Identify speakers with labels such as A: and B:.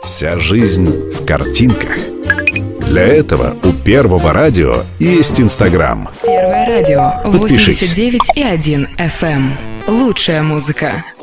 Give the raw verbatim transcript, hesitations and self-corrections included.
A: Вся жизнь в картинках. Для этого у Первого радио есть Инстаграм.
B: Первое радио восемьдесят девять и один эф эм. Лучшая музыка.